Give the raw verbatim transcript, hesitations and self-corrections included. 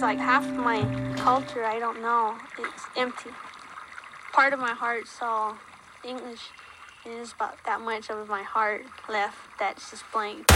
like half of my culture, I don't know. It's empty. Part of my heart, so English is about that much of my heart left that's just blank.